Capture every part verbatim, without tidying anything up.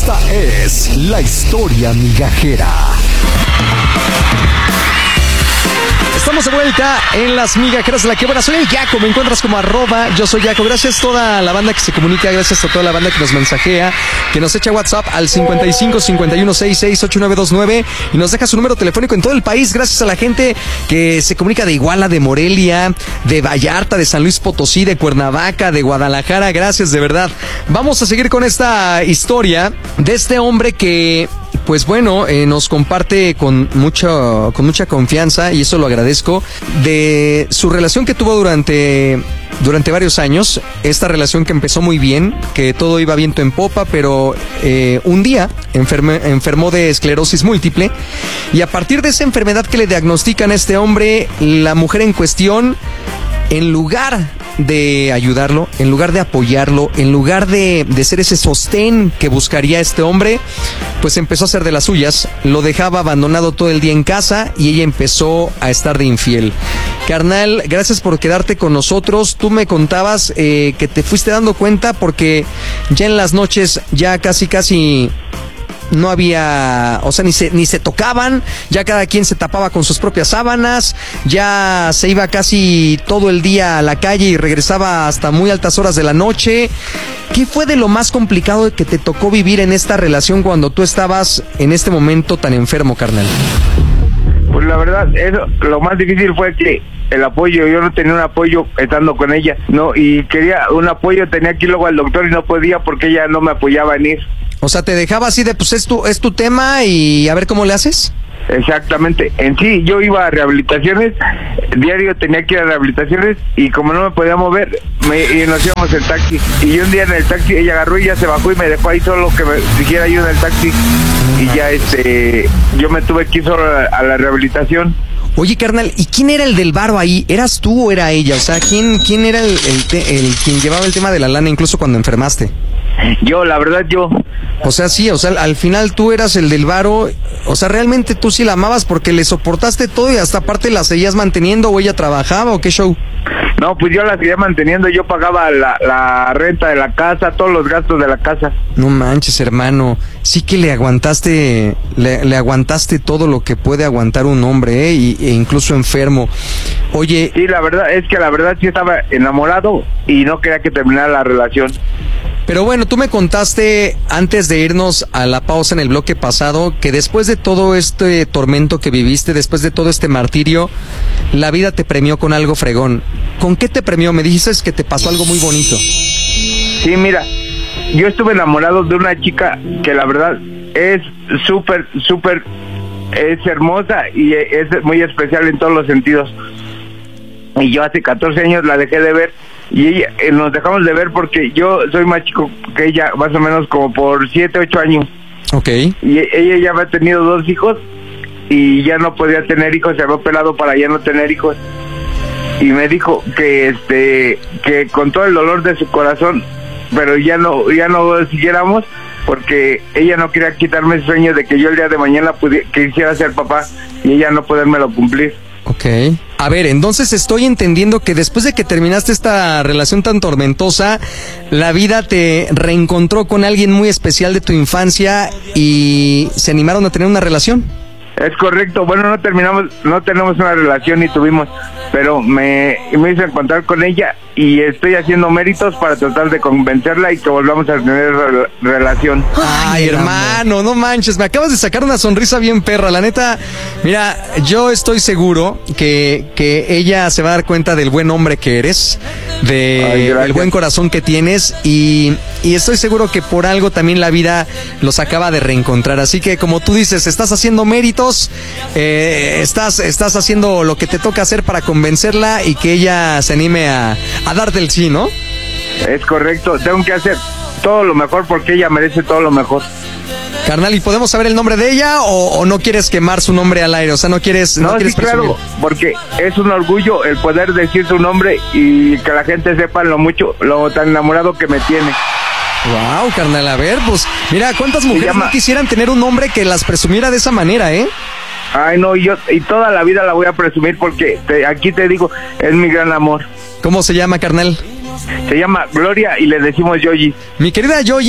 Esta es la historia migajera. Estamos de vuelta en las migajeras de la quebrada. Soy el Yaco, me encuentras como arroba, yo soy Yaco. Gracias a toda la banda que se comunica, gracias a toda la banda que nos mensajea, que nos echa WhatsApp al cincuenta y cinco, cincuenta y uno, sesenta y seis, ochenta y nueve veintinueve y nos deja su número telefónico en todo el país. Gracias a la gente que se comunica de Iguala, de Morelia, de Vallarta, de San Luis Potosí, de Cuernavaca, de Guadalajara. Gracias, de verdad. Vamos a seguir con esta historia de este hombre que... Pues bueno, eh, nos comparte con mucho, con mucha confianza, y eso lo agradezco, de su relación que tuvo durante, durante varios años. Esta relación que empezó muy bien, que todo iba viento en popa, pero eh, un día enferme, enfermó de esclerosis múltiple, y a partir de esa enfermedad que le diagnostican a este hombre, la mujer en cuestión, en lugar de ayudarlo, en lugar de apoyarlo, en lugar de, de ser ese sostén que buscaría este hombre, pues empezó a hacer de las suyas, lo dejaba abandonado todo el día en casa y ella empezó a estar de infiel. Carnal, gracias por quedarte con nosotros. Tú me contabas eh, que te fuiste dando cuenta porque ya en las noches ya casi casi... no había, o sea, ni se, ni se tocaban, ya cada quien se tapaba con sus propias sábanas, ya se iba casi todo el día a la calle y regresaba hasta muy altas horas de la noche. ¿Qué fue de lo más complicado que te tocó vivir en esta relación cuando tú estabas en este momento tan enfermo, carnal? Pues la verdad, eso, lo más difícil fue que el apoyo, yo no tenía un apoyo estando con ella, no, y quería un apoyo, tenía que ir luego al doctor y no podía porque ella no me apoyaba en ir. O sea, te dejaba así de, pues es tu, es tu tema y a ver cómo le haces. Exactamente, en sí yo iba a rehabilitaciones, diario tenía que ir a rehabilitaciones y como no me podía mover, me, y nos íbamos en taxi, y un día en el taxi ella agarró y ya se bajó y me dejó ahí solo que me dijera ayuda en el taxi, y ya este, yo me tuve que ir solo a, a la rehabilitación. Oye, carnal, ¿y quién era el del varo ahí? ¿Eras tú o era ella? O sea, ¿quién, quién era el, el, te, el quien llevaba el tema de la lana incluso cuando enfermaste? Yo, la verdad, yo. O sea, sí, o sea, al final tú eras el del varo, o sea, realmente tú sí la amabas porque le soportaste todo y hasta aparte la seguías manteniendo, o ella trabajaba, o qué show. No, pues yo la seguía manteniendo, yo pagaba la, la renta de la casa, todos los gastos de la casa. No manches, hermano, sí que le aguantaste, le, le aguantaste todo lo que puede aguantar un hombre, ¿eh? Y, e incluso enfermo. Oye... Sí, la verdad, es que la verdad sí estaba enamorado y no quería que terminara la relación. Pero bueno, tú me contaste antes de irnos a la pausa en el bloque pasado que después de todo este tormento que viviste, después de todo este martirio, la vida te premió con algo fregón. ¿Con qué te premió? Me dijiste que te pasó algo muy bonito. Sí, mira, yo estuve enamorado de una chica que la verdad es súper, súper, es hermosa y es muy especial en todos los sentidos. Y yo hace catorce años la dejé de ver. Y ella, eh, nos dejamos de ver porque yo soy más chico que ella, más o menos como por siete, ocho años. Ok. Y ella ya había tenido dos hijos y ya no podía tener hijos, se había operado para ya no tener hijos. Y me dijo que este que con todo el dolor de su corazón, pero ya no ya no siguiéramos porque ella no quería quitarme el sueño de que yo el día de mañana pudiera, quisiera ser papá y ella no podérmelo cumplir. Ok. A ver, entonces estoy entendiendo que después de que terminaste esta relación tan tormentosa, la vida te reencontró con alguien muy especial de tu infancia y se animaron a tener una relación. Es correcto, bueno, no terminamos, no tenemos una relación ni tuvimos, pero me, me hice encontrar con ella y estoy haciendo méritos para tratar de convencerla y que volvamos a tener re relación. Ay, hermano, no manches, me acabas de sacar una sonrisa bien perra, la neta. Mira, yo estoy seguro que, que ella se va a dar cuenta del buen hombre que eres, de el buen corazón que tienes y, y estoy seguro que por algo también la vida los acaba de reencontrar. Así que como tú dices, estás haciendo méritos, eh, estás, estás haciendo lo que te toca hacer para convencerla y que ella se anime a, a darte el sí, ¿no? Es correcto, tengo que hacer todo lo mejor porque ella merece todo lo mejor. Carnal, ¿y podemos saber el nombre de ella o, o no quieres quemar su nombre al aire? O sea, no quieres... No, no quieres sí, claro, porque es un orgullo el poder decir su nombre y que la gente sepa lo mucho, lo tan enamorado que me tiene. Wow, carnal, a ver, pues, mira, ¿cuántas mujeres llama... no quisieran tener un hombre que las presumiera de esa manera, eh? Ay, no, y yo y toda la vida la voy a presumir porque te, aquí te digo, es mi gran amor. ¿Cómo se llama, carnal? Se llama Gloria y le decimos Yoyis. Mi querida Yoyis,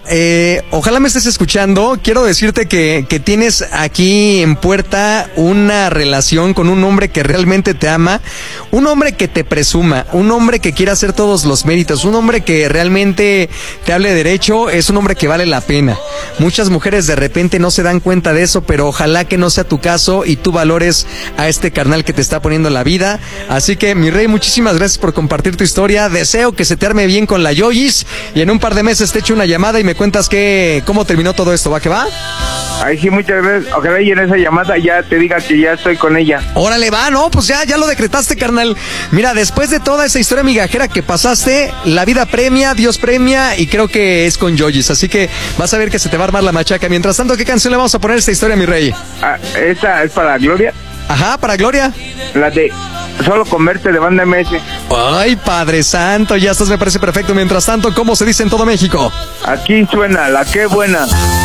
eh, ojalá me estés escuchando. Quiero decirte que, que tienes aquí en puerta una relación con un hombre que realmente te ama, un hombre que te presuma, un hombre que quiera hacer todos los méritos, un hombre que realmente te hable derecho, es un hombre que vale la pena. Muchas mujeres de repente no se dan cuenta de eso, pero ojalá que no sea tu caso y tú valores a este carnal que te está poniendo en la vida. Así que, mi rey, muchísimas gracias por compartir tu historia. Deseo que se te arme bien con la Yoyis y en un par de meses te echo una llamada y me cuentas que, cómo terminó todo esto. ¿Va que va? Ay, sí, muchas gracias. Ojalá y en esa llamada ya te diga que ya estoy con ella. Órale, va, no, pues ya, ya lo decretaste, carnal. Mira, después de toda esa historia migajera que pasaste, la vida premia, Dios premia, y creo que es con Yoyis. Así que vas a ver que se te va a armar la machaca. Mientras tanto, ¿qué canción le vamos a poner a esta historia, mi rey? Ah, esta es para Gloria. Ajá, para Gloria. La de Solo con Verte de Banda M S. Ay, Padre Santo, ya estás, me parece perfecto. Mientras tanto, ¿cómo se dice en todo México? Aquí suena la Qué Buena.